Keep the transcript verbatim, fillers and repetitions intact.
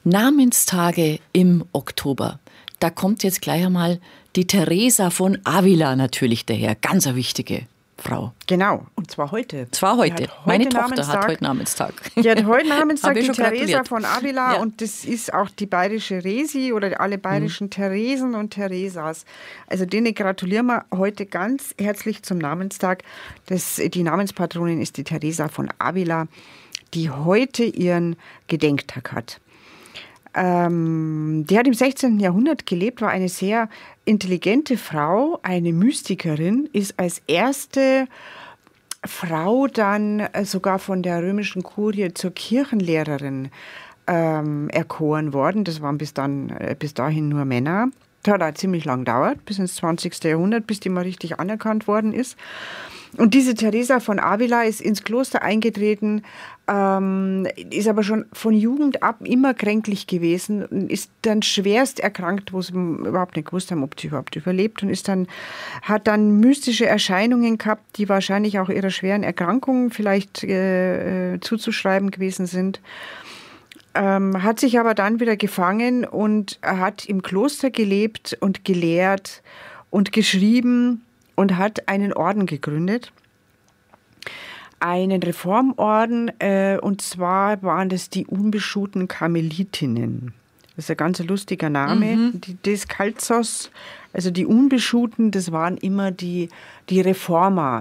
Namenstage im Oktober. Da kommt jetzt gleich einmal die Teresa von Avila natürlich daher. Ganz eine wichtige Frau. Genau, und zwar heute. Zwar heute. heute Meine Tochter Namenstag. hat heute Namenstag. Die hat heute Namenstag, Habe ich die schon Teresa gratuliert. von Avila. Ja. Und das ist auch die bayerische Resi oder alle bayerischen mhm. Theresen und Theresas. Also denen gratulieren wir heute ganz herzlich zum Namenstag. Das, die Namenspatronin ist die Teresa von Avila, die heute ihren Gedenktag hat. Ähm, die hat im sechzehnten Jahrhundert gelebt, war eine sehr intelligente Frau, eine Mystikerin, ist als erste Frau dann sogar von der römischen Kurie zur Kirchenlehrerin ähm, erkoren worden. Das waren bis, dann, bis dahin nur Männer. Das hat auch ziemlich lang gedauert, bis ins zwanzigsten Jahrhundert, bis die mal richtig anerkannt worden ist. Und diese Teresa von Avila ist ins Kloster eingetreten, ähm, ist aber schon von Jugend ab immer kränklich gewesen und ist dann schwerst erkrankt, wo sie überhaupt nicht gewusst haben, ob sie überhaupt überlebt, und ist dann, hat dann mystische Erscheinungen gehabt, die wahrscheinlich auch ihrer schweren Erkrankung vielleicht äh, zuzuschreiben gewesen sind. Ähm, hat sich aber dann wieder gefangen und hat im Kloster gelebt und gelehrt und geschrieben und hat einen Orden gegründet, einen Reformorden, äh, und zwar waren das die unbeschuhten Karmelitinnen. Das ist ein ganz lustiger Name. Mhm. Die Descalzos, also die Unbeschuhten, das waren immer die, die Reformer,